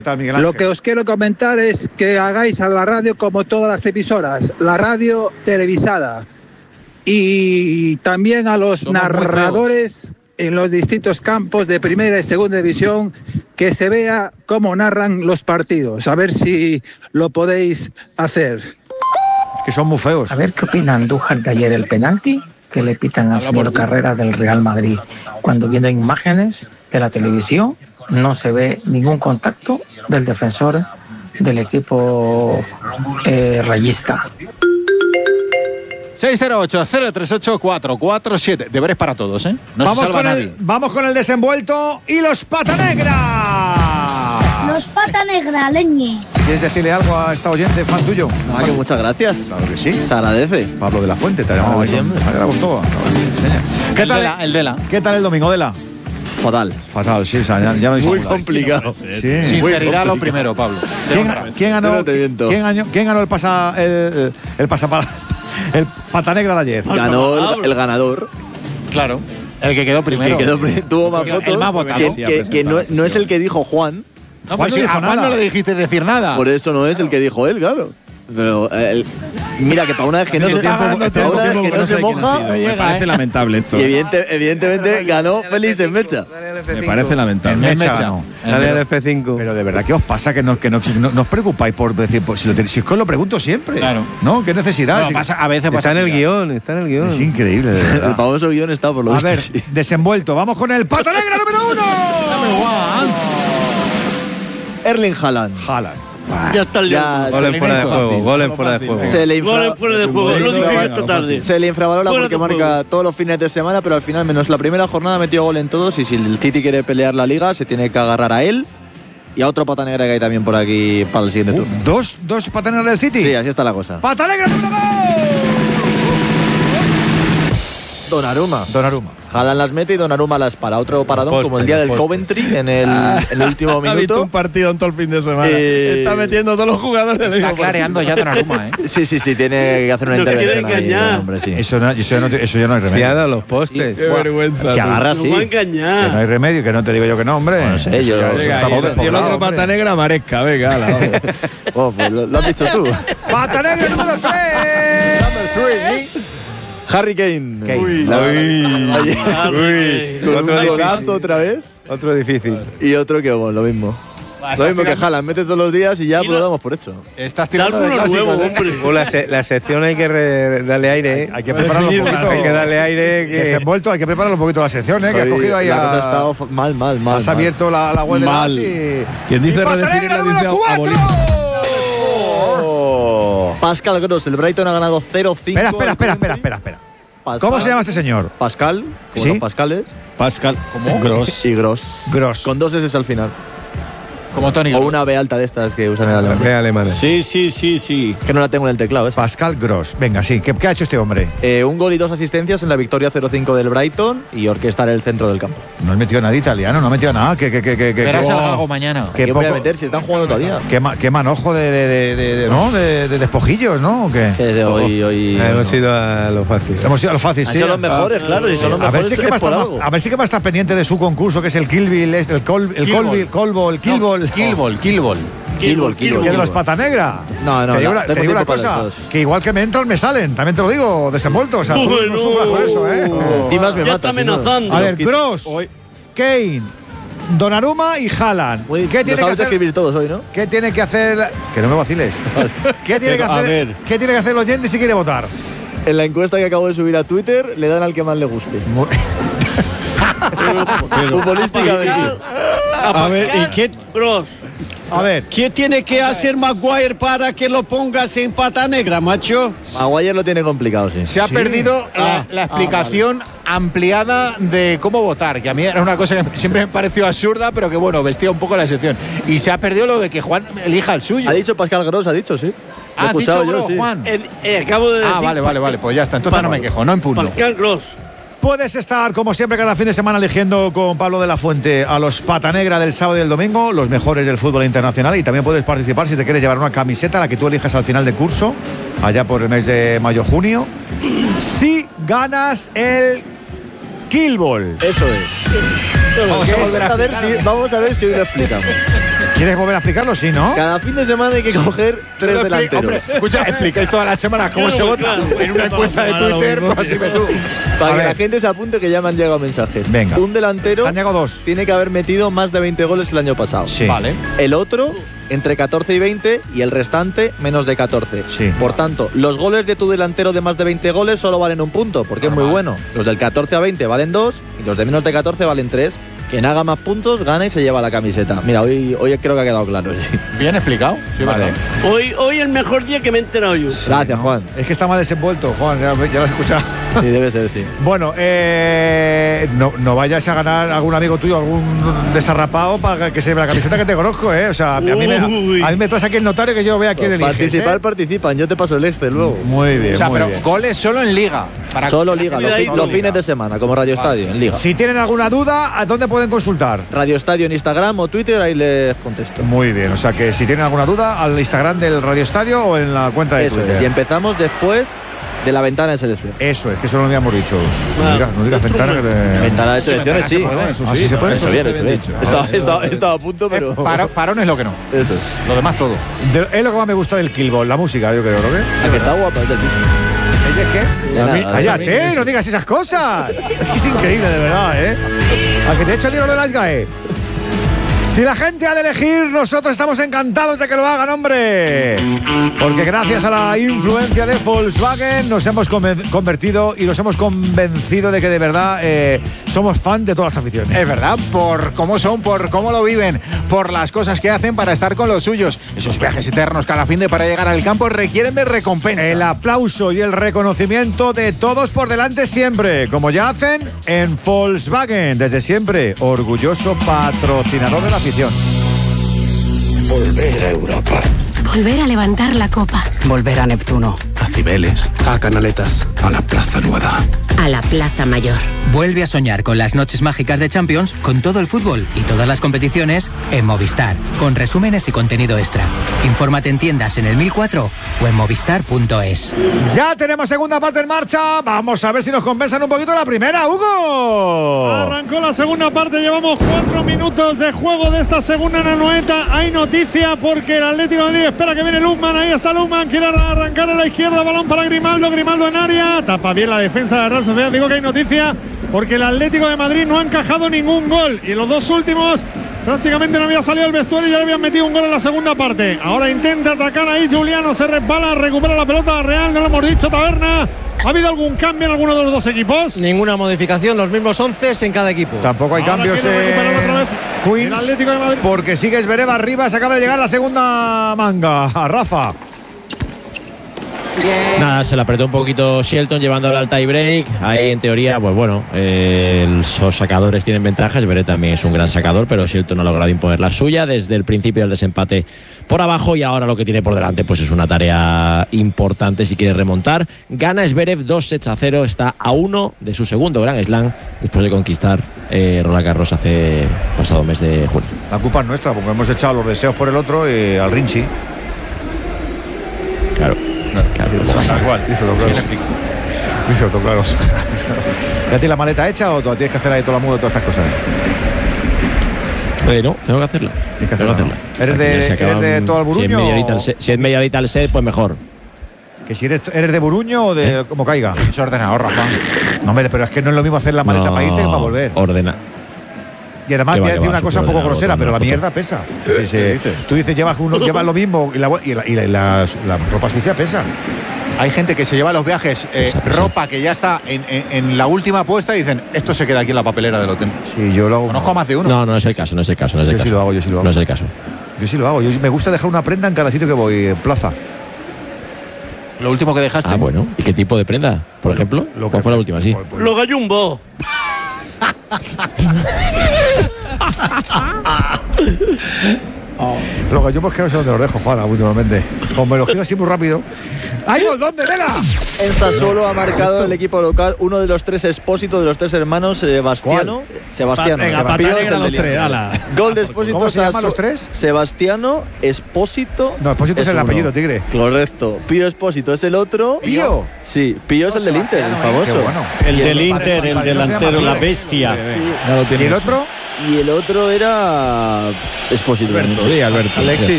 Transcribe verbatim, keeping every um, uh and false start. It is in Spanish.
Lo que os quiero comentar es que hagáis a la radio como todas las emisoras, la radio televisada, y también a los Somos narradores en los distintos campos de primera y segunda división, que se vea cómo narran los partidos, a ver si lo podéis hacer. Es que son muy feos. A ver qué opina Andújar de ayer el penalti que le pitan al señor Carrera del Real Madrid, cuando viendo imágenes de la televisión no se ve ningún contacto del defensor del equipo eh, rayista. seis cero ocho, cero tres ocho, cuatro cuatro siete. Deberes para todos, ¿eh? No vamos, se salva con nadie. el, vamos con el desenvuelto y los pata negra. Los pata negra, leñe. ¿Quieres decirle algo a esta oyente, fan tuyo? Ah, que muchas gracias. Claro que sí. Se agradece. Pablo de la Fuente, te llamamos. Ah, siempre. ¿Qué El tal Dela, el Dela. ¿Qué tal el domingo, Dela? Fatal. Fatal, sí, o sea, ya, ya no hay Muy segunda. complicado. Sí. Sinceridad lo primero, Pablo. ¿Quién, quién ganó, ¿quién, ganó, ¿Quién ganó el pasa el, el pasapala, el pata negra de ayer? Ganó el, el ganador. Claro. El que quedó primero. El que quedó, tuvo más votos. El más votado. Que, que, que no, no es el que dijo Juan. No, pues sí, a Juan no le dijiste decir nada. Por eso no es el que dijo él, claro. Pero el, mira que para una vez que no se, para una vez que no se moja, no llega, me parece eh. lamentable esto. Y evidente, evidentemente ganó Félix en Mecha. Me parece lamentable. En Mecha, no. Dale al F cinco. Pero de verdad, ¿qué os pasa? Que no, que no, no, no os preocupáis por decir, pues, si, lo tenéis, si es que os lo pregunto siempre. Claro. ¿No? ¿Qué necesidad? No, si, pasa, a veces está pasa en el guión, está en el guión. Es increíble, de verdad. El famoso guión está por lo A visto. ver, sí. Desenvuelto. Vamos con el pata negra número uno. Erling Haaland. Haaland. Ya está el ya, Goles fuera de juego, goles fuera de juego. Se le infra... Goles fuera de juego, lo dije esta tarde. Se le infravalora Fuera porque marca juego. todos los fines de semana, pero al final, menos la primera jornada, metió gol en todos. Y si el City quiere pelear la liga, se tiene que agarrar a él y a otro pata negra que hay también por aquí para el siguiente uh, turno. ¿Dos, dos pata negras del City? Sí, así está la cosa. ¡Pata negra número dos! Donnarumma. Donnarumma. Haaland las mete y Donnarumma las para. Otro paradón Poste, como el día del poste. Coventry en el, en el último Ha visto minuto. un partido en todo el fin de semana. Eh, Está metiendo a todos los jugadores. Está clareando ya Donnarumma, ¿eh? Sí, sí, sí, tiene que hacer una Nos intervención. quiere ahí, engañar. hombre, sí. Eso, no, eso, no, eso ya no hay remedio. Se ha dado los postes. Qué vergüenza. Se agarra Nos así. va a Que no engañar. hay remedio, que no te digo yo que no, hombre. No sé, yo- Eso Venga, está y, el, y el despoblado, otro hombre. pata negra, Maresca. Venga, ala, vamos. Oh, pues lo, lo has dicho tú. ¡Pata negra número tres! Harry Kane. Kane. Uy, la Uy. con Otro un difícil. golazo otra vez. Otro difícil. Y otro que bueno, lo mismo. Lo mismo que Haaland, mete todos los días y ya Y pues, lo no- damos por hecho. Estás Dar tirando de uno clásicos, nuevo, ¿eh? hombre. Oh, la, se- la sección hay que re- darle aire. ¿eh? Hay que prepararlo un poquito. Hay que darle aire. Que... Desenvuelto, hay que prepararlo un poquito la sección, ¿eh? Que has Hoy cogido ahí la cosa ha a... estado f- mal, mal, mal. Has mal. abierto la, la web de la Mal. y... Quien dice y pata redefinir negra la número dice cuatro. Oh. Pascal Gross, el Brighton ha ganado cero cinco. Espera, espera, espera, espera, espera, espera. Pascal- ¿Cómo se llama este señor? Pascal, como ¿Sí? los Pascales. Pascal. ¿Cómo? Gross. Y Gross. Gross. Con dos S al final. Como Tony O una B alta de estas que usan en Las alemán. alemanes. Sí, sí, sí, sí. Que no la tengo en el teclado, ¿eh? Pascal Gross. Venga, sí. ¿Qué, qué ha hecho este hombre? Eh, un gol y dos asistencias en la victoria cero cinco del Brighton y orquestar el centro del campo. No ha metido nada italiano, no ha metido nada. Que, que, que, que, que, Verás que- el gago mañana. Qué ¿Qué voy a poco- meter si están jugando todavía? Qué, ma- qué manojo de, de, de, de- de- ¿no? de, de despojillos, ¿no? ¿O qué? Sí, sí, hoy, hoy, Ah, Hemos ido a lo fácil. Hemos ido a lo fácil, Han sí. sido los mejores, claro, si son los a ver mejores si que es va a por estar, algo. a ver si que va a estar pendiente de su concurso, que es el Kill Bill, es el Col, el Kill Colville, Colbo, el Kill Ball. Killball, Killball. Killball, Que Killball. de los pata negra. No, no, te digo, no, una- te tengo digo una tiempo para cosa, los dos. que igual que me entran, me salen. También te lo digo, desenvuelto. O sea, tú Bueno. no sufras por eso, ¿eh? Encima me Ya mata, está si no. amenazando. A ver, Gross, Kane, Donnarumma y Haaland. Uy, ¿Qué lo tiene que sabes hacer? escribir todos hoy, ¿no? ¿Qué tiene que hacer? Que no me vaciles. ¿Qué tiene que Pero, a hacer? ver. ¿Qué tiene que hacer el oyente si quiere votar? En la encuesta que acabo de subir a Twitter, le dan al que más le guste. Mu- Futbolísticamente. A ver, ¿y qué, Gross, A ver, qué tiene que hacer Maguire para que lo pongas en pata negra, macho? Maguire lo tiene complicado, sí. Se ha Sí. perdido la, Ah, la ah, explicación ampliada de cómo votar, que a mí era una cosa que siempre me pareció absurda, pero que bueno, vestía un poco la sección. Y se ha perdido lo de que Juan elija el suyo. Ha dicho Pascal Gross, ha dicho, sí. Lo he Ah, has dicho escuchado yo, Gross, sí. Juan. Eh, eh, acabo de decir. Ah, vale, vale, vale, pues ya está. Entonces no me quejo, no impugno. Pascal Gross. puedes estar, como siempre, cada fin de semana eligiendo con Pablo de la Fuente a los pata negra del sábado y del domingo, los mejores del fútbol internacional. Y también puedes participar si te quieres llevar una camiseta, la que tú elijas al final de curso, allá por el mes de mayo-junio. Si ganas el Kill Ball. Eso es. Vamos a volver a a ver si, vamos a ver si hoy lo explicamos. ¿Quieres volver a explicarlo? Sí, ¿no? Cada fin de semana hay que coger tres Pero expli- delanteros. Hombre, escucha, explicáis todas las semanas cómo se vota en una encuesta de Twitter. Pues dime tú. Para A que ver. la gente se apunte que ya me han llegado mensajes. Venga. Un delantero Te han llegado dos. tiene que haber metido más de veinte goles el año pasado. Sí. Vale. El otro entre catorce y veinte y el restante menos de catorce. Sí. Por tanto, los goles de tu delantero de más de veinte goles solo valen un punto, porque es muy bueno. Los del catorce a veinte valen dos y los de menos de catorce valen tres. Quien haga más puntos gana y se lleva la camiseta. Mira, hoy, hoy creo que ha quedado claro. Sí. Bien explicado. Sí, Vale. verdad. Hoy, hoy el mejor día que me he enterado yo. Gracias, Juan. Es que está más desenvuelto, Juan, ya, ya lo has escuchado. Sí, debe ser, sí. Bueno, eh, no, no vayas a ganar algún amigo tuyo, algún desarrapado para que se lleve la camiseta que te conozco, ¿eh? O sea, a mí, me, a mí me traes aquí el notario que yo vea quién eliges. Participar, ¿eh? participan. Yo te paso el Excel luego. Muy bien, O sea, muy pero bien. goles solo en Liga. Para Solo Liga, los, Cuidadito. los fines de semana, como Radio Estadio, en Liga. Si tienen alguna duda, ¿a dónde pueden consultar? Radio Estadio en Instagram o Twitter, ahí les contesto. Muy bien, o sea que si tienen alguna duda, al Instagram del Radio Estadio o en la cuenta de Eso Twitter. es. Y empezamos después de la ventana de selección. Eso es, que eso no lo habíamos dicho. No Ah, digas, no digas ventana que te- Ventana de selecciones, sí. Ah, sí se puede. Hecho bien, hecho bien. Estaba, estaba, estaba a punto, pero. Eh, paro- parón es lo que no. Eso es. Lo demás todo. De- es lo que más me gusta del Killball, la música, yo creo, ¿no? ¿Qué? A que está guapa, es del tipo. ¿Ella es qué? De nada. ¡Cállate! ¡No digas esas cosas! Es que es increíble, de verdad, ¿eh? A que te he hecho el libro de las GAE. Si la gente ha de elegir, nosotros estamos encantados de que lo hagan, hombre. Porque gracias a la influencia de Volkswagen nos hemos conven- convertido y nos hemos convencido de que de verdad eh, somos fan de todas las aficiones. Es verdad, por cómo son, por cómo lo viven, por las cosas que hacen para estar con los suyos. Esos viajes eternos cada fin de para llegar al campo requieren de recompensa. El aplauso y el reconocimiento de todos por delante siempre, como ya hacen en Volkswagen, desde siempre, orgulloso patrocinador de la afición. Volver a Europa. Volver a levantar la copa. Volver a Neptuno. A Cibeles. A Canaletas. A la Plaza Nueva. A la Plaza Mayor. Vuelve a soñar con las noches mágicas de Champions, con todo el fútbol y todas las competiciones en Movistar, con resúmenes y contenido extra. Infórmate en tiendas en el mil cuatro o en movistar punto es. Ya tenemos segunda parte en marcha. Vamos a ver si nos compensan un poquito la primera, Hugo. Arrancó la segunda parte, llevamos cuatro minutos de juego de esta segunda en el noventa. Hay noticia porque el Atlético de Madrid espera que viene Lukman. Ahí está Lukman, quiere arrancar a la izquierda, balón para Grimaldo, Grimaldo en área. Tapa bien la defensa de la Real Sociedad. Digo que hay noticia porque el Atlético de Madrid no ha encajado ningún gol. Y en los dos últimos prácticamente no había salido el vestuario y ya le habían metido un gol en la segunda parte. Ahora intenta atacar ahí Juliano, se resbala, recupera la pelota Real, no lo hemos dicho, Taberna. ¿Ha habido algún cambio en alguno de los dos equipos? Ninguna modificación, los mismos once en cada equipo. Tampoco hay Ahora cambios quiere recuperar otra vez en el Queens, Atlético de Madrid. porque sigue Esbereb arriba, se acaba de llegar la segunda manga. A Rafa. Nada, se la apretó un poquito Shelton llevándolo al tie break. Ahí en teoría, pues bueno, eh, los sacadores tienen ventajas. Veré también es un gran sacador, pero Shelton no ha logrado imponer la suya desde el principio del desempate por abajo, y ahora lo que tiene por delante pues es una tarea importante si quiere remontar. Gana Zverev dos sets a cero, está a uno de su segundo Grand Slam después de conquistar eh, Roland Garros hace pasado mes de junio. La culpa es nuestra porque hemos echado los deseos por el otro y al Rinchi. Claro. Claro, igual, dice otro claro. Dice otro claro. ¿Ya tienes la maleta hecha o tienes que hacer ahí toda la muda de todas estas cosas? Eh, no, tengo que hacerla. Tienes que tengo hacerla. que hacerla. ¿Eres de, Se acaban- ¿eres de todo el Si es Buruño? media horita o- el set, si es media horita el set, pues mejor. Que si eres, eres de Buruño o de como caiga. Es ordenador, Rafa. No, hombre, pero es que no es lo mismo hacer la maleta No, para irte que para volver. Ordena. Y además Que voy va, a que decir va, una cosa un súper poco ordenado, grosera, con pero una la foto. mierda pesa. Es decir, eh, tú dices, llevas, uno, llevas lo mismo y la, y la, y la, y la- la ropa sucia pesa. Hay gente que se lleva a los viajes eh, ropa que ya está en, en- en la última puesta y dicen, esto se queda aquí en la papelera del hotel. Sí, yo lo hago. Conozco a más de uno. No, no es el caso, no es el caso. No es el Yo sí caso. lo hago, yo sí lo hago. No es el caso. Yo sí lo hago. Yo me gusta dejar una prenda en cada sitio que voy en plaza. Lo último que dejaste. Ah, bueno. ¿Y qué tipo de prenda? Por ejemplo, ¿cuál fue la última? Sí. Los gallumbos. Los gallumbos que no sé dónde los dejo, Juana, últimamente. Como me los quiero así muy rápido. ¡Ay, gol! ¿Dónde, Vela? En Sassuolo ha marcado el equipo local uno de los tres Espósito de los tres hermanos, Sebastiano. Sebastiano. Venga, Sebastiano pata es negra el los de tres, Lyon. ala. Gol de Espósito. ¿Cómo se llaman Sassu- los tres? Sebastiano, Espósito. No, Espósito es el uno. apellido, tigre. Correcto. Pío Espósito es el otro. ¿Pío? Sí, Pío es el del Inter, el famoso. Qué bueno. El Y del el- Inter, el Padre, no se delantero, llama la Pío. bestia. ¿Y el otro? y el otro era Expósito. Alberto, di Alberto. Alexis.